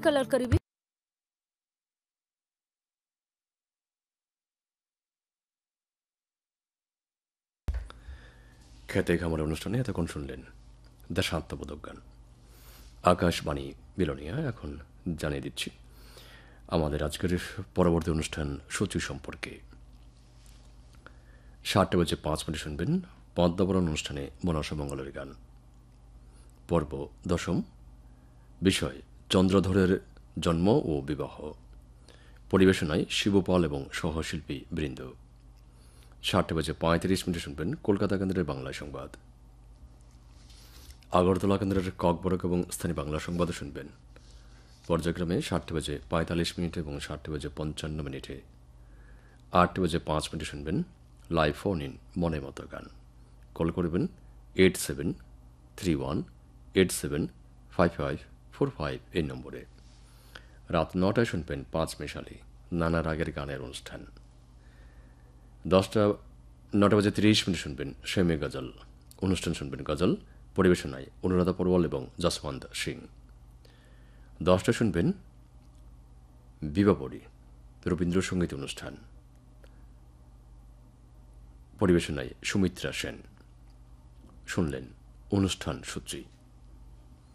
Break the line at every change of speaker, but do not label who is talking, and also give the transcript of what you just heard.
Colour करीबी
খেতে খামার অনুষ্ঠানে এতক্ষণ শুনলেন দেশাত্মবোধক গান। আকাশবাণী বিলোনিয়া। এখন জানিয়ে দিচ্ছি আমাদের আজকের পরবর্তী অনুষ্ঠান সূচি সম্পর্কে। 7:05 শুনবেন পদ্মাবরণ অনুষ্ঠানে মনসা মঙ্গলের গান। পর্ব 10, বিষয় চন্দ্রধরের জন্ম ও বিবাহ। পরিবেশনায় শিবপাল এবং সহশিল্পী বৃন্দ। 7:35 শুনবেন কলকাতা কেন্দ্রের বাংলা সংবাদ। আগরতলা কেন্দ্রের ককবরক এবং স্থানীয় বাংলা সংবাদ শুনবেন পর্যায়ক্রমে 7:45 এবং 7:55। 8:05 শুনবেন লাইভ ফোন ইন মনে মতো গান। কল করবেন 8731875545 এই নম্বরে। রাত 9টায় শুনবেন 5 মিশালি নানা রাগের গানের অনুষ্ঠান। 9:30 শুনবেন সেমে গজল অনুষ্ঠান। শুনবেন গজল পরিবেশনায় অনুরাধা পরওয়াল এবং যশবন্ত সিং। 10টা শুনবেন বিবাপরি রবীন্দ্রসঙ্গীত অনুষ্ঠান। পরিবেশনায় সুমিত্রা সেন। শুনলেন অনুষ্ঠান সূচি।